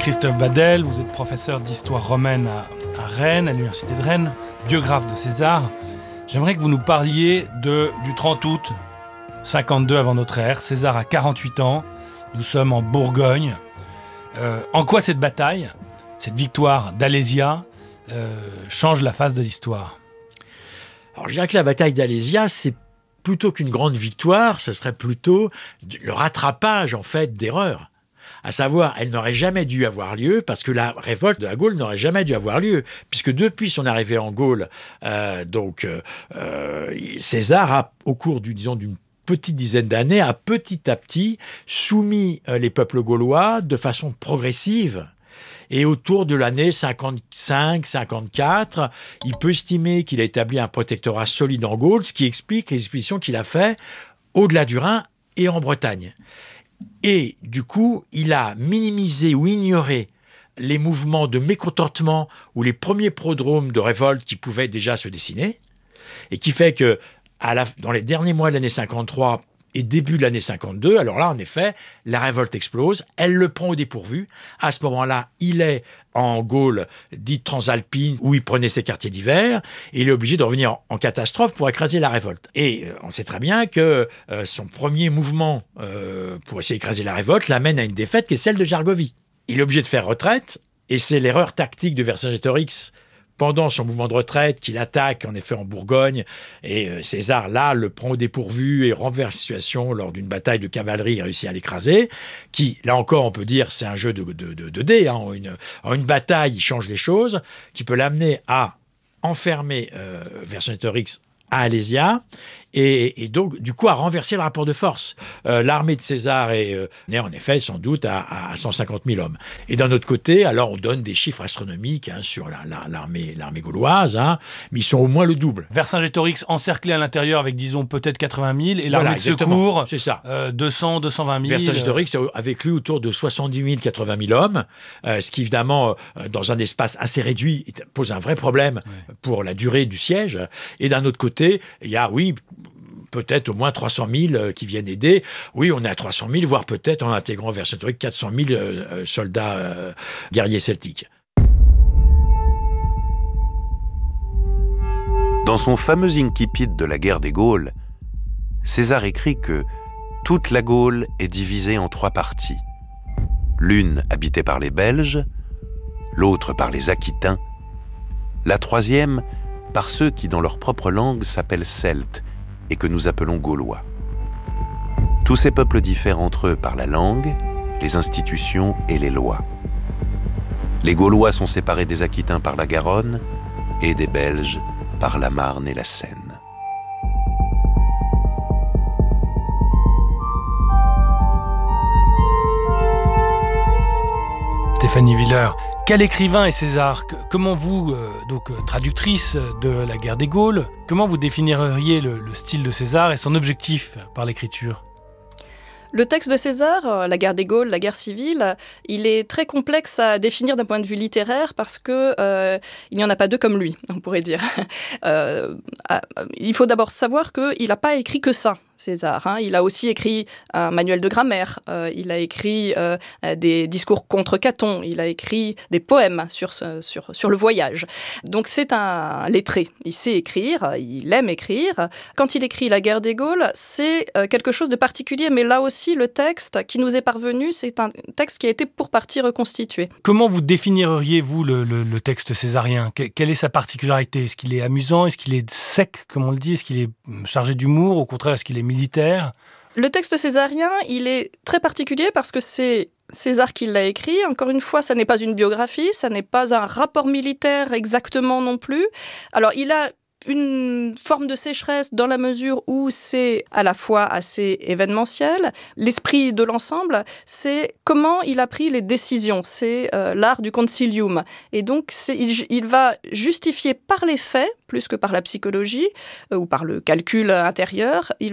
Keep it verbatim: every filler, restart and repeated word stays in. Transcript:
Christophe Badel, vous êtes professeur d'histoire romaine à, à Rennes, à l'université de Rennes, biographe de César. J'aimerais que vous nous parliez de, du trente août cinquante-deux avant notre ère. César a quarante-huit ans, nous sommes en Bourgogne. Euh, en quoi cette bataille, cette victoire d'Alésia, euh, change la face de l'histoire ? Alors je dirais que la bataille d'Alésia, c'est plutôt qu'une grande victoire, ce serait plutôt le rattrapage en fait d'erreurs. À savoir, elle n'aurait jamais dû avoir lieu parce que la révolte de la Gaule n'aurait jamais dû avoir lieu, puisque depuis son arrivée en Gaule, euh, donc euh, César a, au cours du, disons, d'une petite dizaine d'années, a petit à petit soumis euh, les peuples gaulois de façon progressive. Et autour de l'année cinquante-cinq cinquante-quatre, il peut estimer qu'il a établi un protectorat solide en Gaule, ce qui explique les expéditions qu'il a faites au-delà du Rhin et en Bretagne. Et du coup, il a minimisé ou ignoré les mouvements de mécontentement ou les premiers prodromes de révolte qui pouvaient déjà se dessiner, et qui fait que à la, dans les derniers mois de l'année cinquante-trois et début de l'année cinquante-deux, alors là, en effet, la révolte explose, elle le prend au dépourvu. À ce moment-là, il est en Gaule dite transalpine, où il prenait ses quartiers d'hiver, et il est obligé de revenir en, en catastrophe pour écraser la révolte. Et euh, on sait très bien que euh, son premier mouvement euh, pour essayer d'écraser la révolte l'amène à une défaite qui est celle de Gergovie. Il est obligé de faire retraite, et c'est l'erreur tactique de Vercingétorix pendant son mouvement de retraite, qu'il attaque en effet en Bourgogne, et euh, César, là, le prend au dépourvu et renverse la situation lors d'une bataille de cavalerie, réussit à l'écraser, qui, là encore, on peut dire, c'est un jeu de, de, de, de dés, hein, en, une, en une bataille, il change les choses, qui peut l'amener à enfermer euh, Vercingétorix à Alésia, et, et donc, du coup, à renverser le rapport de force. Euh, l'armée de César est euh, née, en effet, sans doute, à, à cent cinquante mille hommes. Et d'un autre côté, alors, on donne des chiffres astronomiques hein, sur la, la, l'armée, l'armée gauloise, hein, mais ils sont au moins le double. Vercingétorix encerclé à l'intérieur avec, disons, peut-être quatre-vingt mille, et l'armée voilà, de secours, c'est ça. Euh, deux cents, deux cent vingt mille. Vercingétorix a avec lui autour de soixante-dix mille, quatre-vingt mille hommes, euh, ce qui, évidemment, euh, dans un espace assez réduit, pose un vrai problème ouais. pour la durée du siège. Et d'un autre côté, il y a, oui, peut-être au moins trois cent mille qui viennent aider. Oui, on est à trois cent mille, voire peut-être en intégrant Vercingétorix quatre cent mille euh, soldats euh, guerriers celtiques. Dans son fameux incipit de la guerre des Gaules, César écrit que toute la Gaule est divisée en trois parties. L'une habitée par les Belges, l'autre par les Aquitains, la troisième par ceux qui, dans leur propre langue, s'appellent Celtes et que nous appelons Gaulois. Tous ces peuples diffèrent entre eux par la langue, les institutions et les lois. Les Gaulois sont séparés des Aquitains par la Garonne et des Belges par la Marne et la Seine. Stéphanie Willer, quel écrivain est César ? Comment vous, euh, donc traductrice de la guerre des Gaules, comment vous définiriez le, le style de César et son objectif par l'écriture ? Le texte de César, la guerre des Gaules, la guerre civile, il est très complexe à définir d'un point de vue littéraire parce que euh, il n'y en a pas deux comme lui, on pourrait dire. euh, il faut d'abord savoir qu'il n'a pas écrit que ça. César. Hein. Il a aussi écrit un manuel de grammaire, euh, il a écrit euh, des discours contre Caton, il a écrit des poèmes sur, ce, sur, sur le voyage. Donc c'est un lettré, il sait écrire, il aime écrire. Quand il écrit La guerre des Gaules, c'est euh, quelque chose de particulier, mais là aussi le texte qui nous est parvenu, c'est un texte qui a été pour partie reconstitué. Comment vous définiriez-vous le, le, le texte césarien ? Quelle est sa particularité ? Est-ce qu'il est amusant ? Est-ce qu'il est sec, comme on le dit ? Est-ce qu'il est chargé d'humour ? Au contraire, est-ce qu'il est militaire ? Le texte césarien, il est très particulier parce que c'est César qui l'a écrit. Encore une fois, ça n'est pas une biographie, ça n'est pas un rapport militaire exactement non plus. Alors, il a une forme de sécheresse dans la mesure où c'est à la fois assez événementiel. L'esprit de l'ensemble, c'est comment il a pris les décisions. C'est euh, l'art du concilium. Et donc, c'est, il, il va justifier par les faits, plus que par la psychologie euh, ou par le calcul intérieur, il